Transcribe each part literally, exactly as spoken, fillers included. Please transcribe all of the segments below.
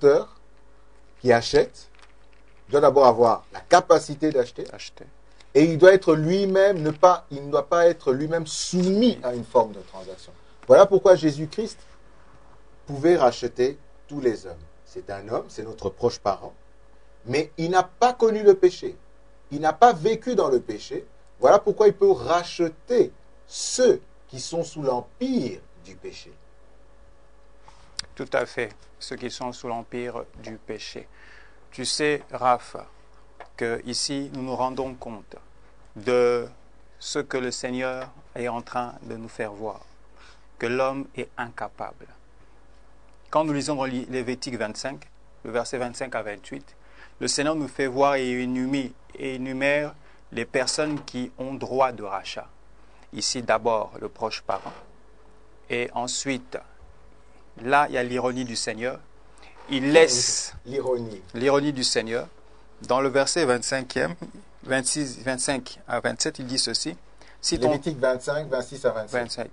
acheteur qui achète doit d'abord avoir la capacité d'acheter. Acheter. Et il doit être lui-même, ne pas, il ne doit pas être lui-même soumis à une forme de transaction. Voilà pourquoi Jésus-Christ pouvait racheter tous les hommes. C'est un homme, c'est notre proche parent, mais il n'a pas connu le péché. Il n'a pas vécu dans le péché. Voilà pourquoi il peut racheter ceux qui sont sous l'empire du péché. Tout à fait, ceux qui sont sous l'empire du péché. Tu sais, Raph, que ici nous nous rendons compte de ce que le Seigneur est en train de nous faire voir, que l'homme est incapable. Quand nous lisons dans Lévitique vingt-cinq, le verset vingt-cinq à vingt-huit, le Seigneur nous fait voir et énumère, et énumère les personnes qui ont droit de rachat. Ici d'abord le proche parent, et ensuite, là il y a l'ironie du Seigneur. Il laisse l'ironie. l'ironie du Seigneur. Dans le verset vingt-cinquième, vingt-six, vingt-cinq à vingt-sept, il dit ceci. Si ton... Lévitique vingt-cinq, vingt-six à vingt-sept. vingt-cinq.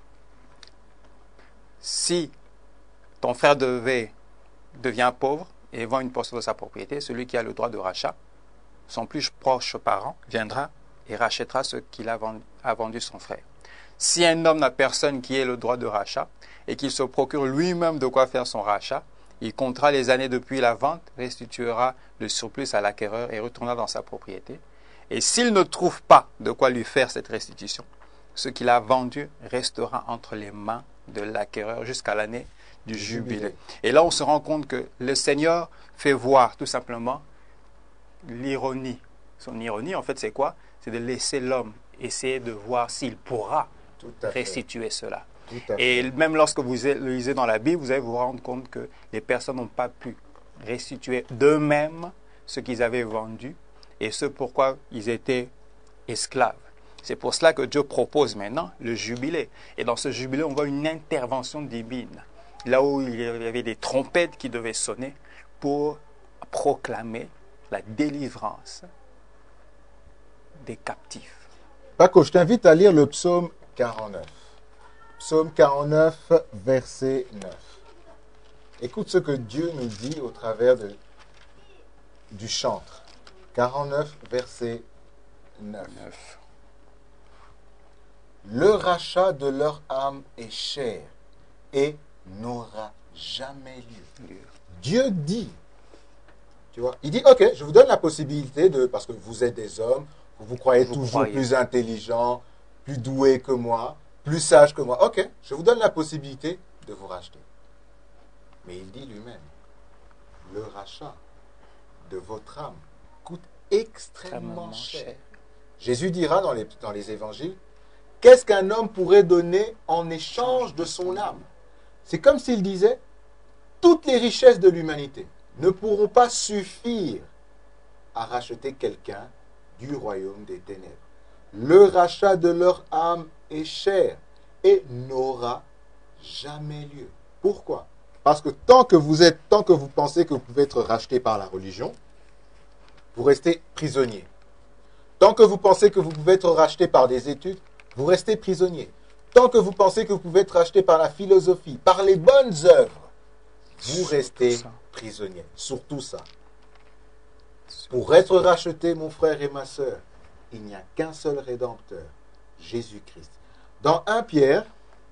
Si ton frère devait, devient pauvre et vend une portion de sa propriété, celui qui a le droit de rachat, son plus proche parent viendra et rachètera ce qu'il a vendu, a vendu son frère. Si un homme n'a personne qui ait le droit de rachat et qu'il se procure lui-même de quoi faire son rachat, il comptera les années depuis la vente, restituera le surplus à l'acquéreur et retournera dans sa propriété. Et s'il ne trouve pas de quoi lui faire cette restitution, ce qu'il a vendu restera entre les mains de l'acquéreur jusqu'à l'année du jubilé. Et là, on se rend compte que le Seigneur fait voir tout simplement l'ironie. Son ironie, en fait, c'est quoi? C'est de laisser l'homme essayer de voir s'il pourra restituer cela. Et même lorsque vous le lisez dans la Bible, vous allez vous rendre compte que les personnes n'ont pas pu restituer d'eux-mêmes ce qu'ils avaient vendu et ce pourquoi ils étaient esclaves. C'est pour cela que Dieu propose maintenant le jubilé. Et dans ce jubilé, on voit une intervention divine. Là où il y avait des trompettes qui devaient sonner pour proclamer la délivrance des captifs. Paco, je t'invite à lire le psaume quarante-neuf. Psaume quarante-neuf, verset neuf. Écoute ce que Dieu nous dit au travers de, du chantre. quarante-neuf, verset neuf. neuf. Le rachat de leur âme est cher et n'aura jamais lieu. Dieu dit, tu vois, il dit, ok, je vous donne la possibilité de, parce que vous êtes des hommes, vous vous croyez vous toujours croyez. plus intelligents, plus doués que moi, plus sages que moi. Ok, je vous donne la possibilité de vous racheter. Mais il dit lui-même, le rachat de votre âme coûte extrêmement cher. cher. Jésus dira dans les, dans les évangiles, qu'est-ce qu'un homme pourrait donner en échange de son âme? C'est comme s'il disait, toutes les richesses de l'humanité ne pourront pas suffire à racheter quelqu'un du royaume des ténèbres. Le rachat de leur âme est cher et n'aura jamais lieu. Pourquoi? Parce que tant que vous êtes, tant que vous pensez que vous pouvez être racheté par la religion, vous restez prisonnier. Tant que vous pensez que vous pouvez être racheté par des études, vous restez prisonnier. Tant que vous pensez que vous pouvez être racheté par la philosophie, par les bonnes œuvres, vous restez prisonnier. Surtout ça. Pour être racheté, mon frère et ma sœur, il n'y a qu'un seul rédempteur, Jésus-Christ. Dans premier Pierre,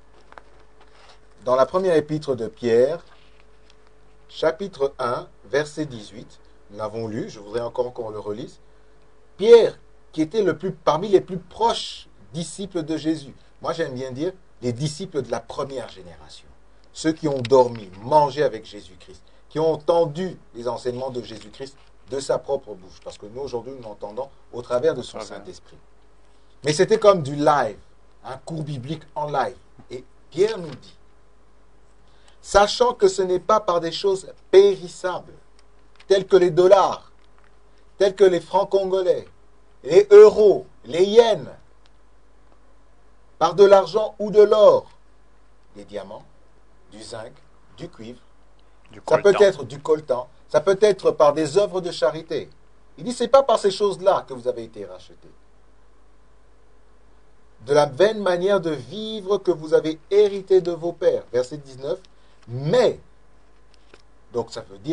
dans la première épître de Pierre, chapitre un, verset dix-huit, nous l'avons lu, je voudrais encore qu'on le relise. Pierre, qui était le plus, parmi les plus proches disciples de Jésus. Moi, j'aime bien dire les disciples de la première génération. Ceux qui ont dormi, mangé avec Jésus-Christ, qui ont entendu les enseignements de Jésus-Christ de sa propre bouche. Parce que nous, aujourd'hui, nous l'entendons au travers de son okay. Saint-Esprit. Mais c'était comme du live, un cours biblique en live. Et Pierre nous dit, sachant que ce n'est pas par des choses périssables, telles que les dollars, tels que les francs congolais, les euros, les yens, par de l'argent ou de l'or, des diamants, du zinc, du cuivre, du ça peut être du coltan, ça peut être par des œuvres de charité. Il dit, ce n'est pas par ces choses-là que vous avez été rachetés. De la vaine manière de vivre que vous avez hérité de vos pères. Verset dix-neuf, mais, donc ça veut dire,